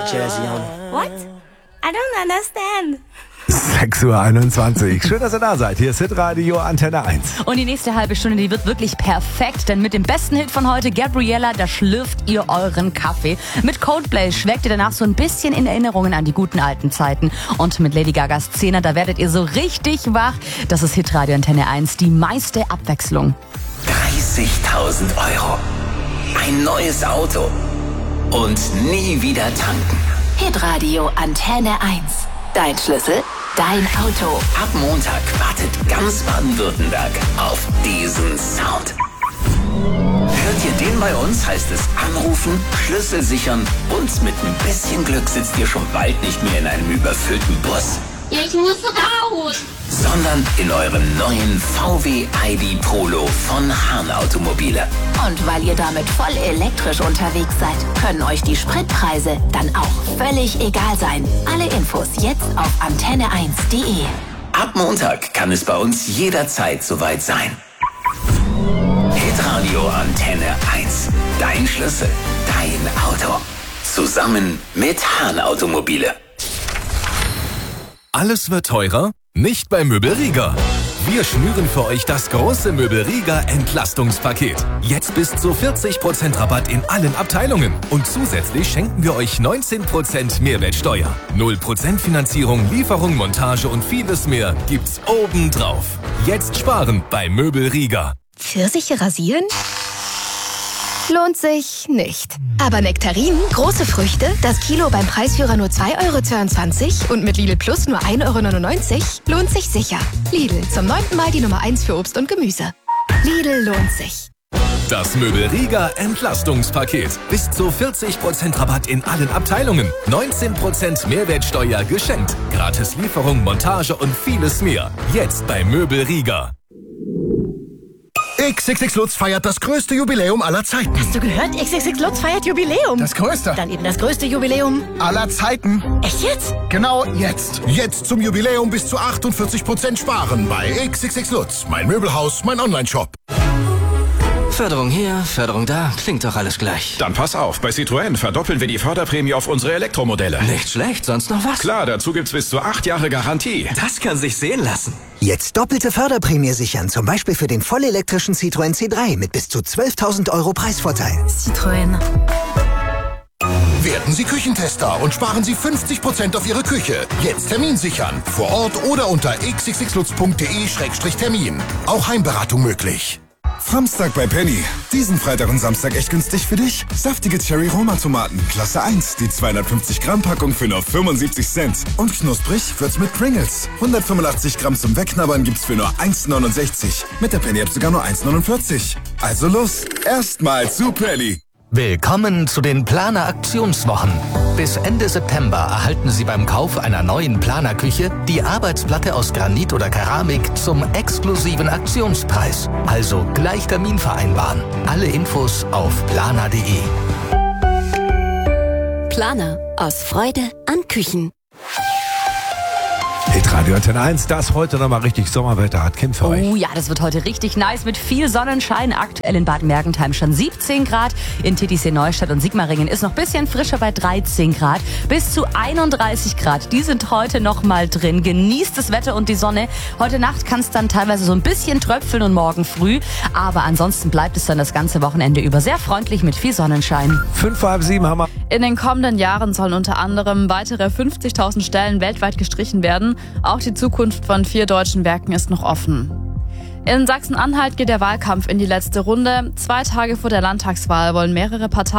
Jazzy on. What? I don't understand. 6:21 Uhr. Schön, dass ihr da seid. Hier ist Hitradio Antenne 1. Und die nächste halbe Stunde, die wird wirklich perfekt, denn mit dem besten Hit von heute, Gabriella, da schlürft ihr euren Kaffee. Mit Coldplay schwelgt ihr danach so ein bisschen in Erinnerungen an die guten alten Zeiten. Und mit Lady Gagas Zehner, da werdet ihr so richtig wach. Das ist Hitradio Antenne 1, die meiste Abwechslung. 30.000 €. Ein neues Auto. Und nie wieder tanken. Hitradio Antenne 1. Dein Schlüssel, dein Auto. Ab Montag wartet ganz Baden-Württemberg auf diesen Sound. Hört ihr den bei uns, heißt es anrufen, Schlüssel sichern und mit ein bisschen Glück sitzt ihr schon bald nicht mehr in einem überfüllten Bus. Ich muss raus. Sondern in eurem neuen VW ID Polo von Hahn Automobile. Und weil ihr damit voll elektrisch unterwegs seid, können euch die Spritpreise dann auch völlig egal sein. Alle Infos jetzt auf antenne1.de. Ab Montag kann es bei uns jederzeit soweit sein. Hitradio Antenne 1. Dein Schlüssel, dein Auto. Zusammen mit Hahn Automobile. Alles wird teurer? Nicht bei Möbel Rieger. Wir schnüren für euch das große Möbel Rieger Entlastungspaket. Jetzt bis zu 40% Rabatt in allen Abteilungen. Und zusätzlich schenken wir euch 19% Mehrwertsteuer. 0% Finanzierung, Lieferung, Montage und vieles mehr gibt's obendrauf. Jetzt sparen bei Möbel Rieger. Pfirsiche rasieren? Lohnt sich nicht. Aber Nektarinen, große Früchte, das Kilo beim Preisführer nur 2,22 € und mit Lidl Plus nur 1,99 € lohnt sich sicher. Lidl, zum 9. Mal die Nummer 1 für Obst und Gemüse. Lidl lohnt sich. Das Möbel Rieger Entlastungspaket. Bis zu 40% Rabatt in allen Abteilungen. 19% Mehrwertsteuer geschenkt. Gratis Lieferung, Montage und vieles mehr. Jetzt bei Möbel Rieger. XXX Lutz feiert das größte Jubiläum aller Zeiten. Hast du gehört? XXX Lutz feiert Jubiläum. Das größte. Dann eben das größte Jubiläum Aller Zeiten. Echt jetzt? Genau jetzt. Jetzt zum Jubiläum bis zu 48% sparen bei XXX Lutz. Mein Möbelhaus, mein Onlineshop. Förderung hier, Förderung da, klingt doch alles gleich. Dann pass auf, bei Citroën verdoppeln wir die Förderprämie auf unsere Elektromodelle. Nicht schlecht, sonst noch was? Klar, dazu gibt's bis zu 8 Jahre Garantie. Das kann sich sehen lassen. Jetzt doppelte Förderprämie sichern, zum Beispiel für den vollelektrischen Citroën C3 mit bis zu 12.000 € Preisvorteil. Citroën. Werden Sie Küchentester und sparen Sie 50% auf Ihre Küche. Jetzt Termin sichern. Vor Ort oder unter xxxlutz.de/termin. Auch Heimberatung möglich. Samstag bei Penny. Diesen Freitag und Samstag echt günstig für dich. Saftige Cherry-Roma-Tomaten, Klasse 1. Die 250 Gramm Packung für nur 75 Cent. Und knusprig wird's mit Pringles. 185 Gramm zum Wegknabbern gibt's für nur 1,69. Mit der Penny-App sogar nur 1,49. Also los, erstmal zu Penny. Willkommen zu den Planer-Aktionswochen. Bis Ende September erhalten Sie beim Kauf einer neuen Planerküche die Arbeitsplatte aus Granit oder Keramik zum exklusiven Aktionspreis. Also gleich Termin vereinbaren. Alle Infos auf planer.de. Planer. Aus Freude an Küchen. Hitradio Antenne 1, das heute nochmal richtig Sommerwetter hat. Kim für euch. Oh ja, das wird heute richtig nice mit viel Sonnenschein. Aktuell in Bad Mergentheim schon 17 Grad. In Titisee, Neustadt und Sigmaringen ist noch ein bisschen frischer bei 13 Grad. Bis zu 31 Grad. Die sind heute noch mal drin. Genießt das Wetter und die Sonne. Heute Nacht kann es dann teilweise so ein bisschen tröpfeln und morgen früh. Aber ansonsten bleibt es dann das ganze Wochenende über sehr freundlich mit viel Sonnenschein. 6:05 haben wir. In den kommenden Jahren sollen unter anderem weitere 50.000 Stellen weltweit gestrichen werden. Auch die Zukunft von 4 deutschen Werken ist noch offen. In Sachsen-Anhalt geht der Wahlkampf in die letzte Runde. 2 Tage vor der Landtagswahl wollen mehrere Parteien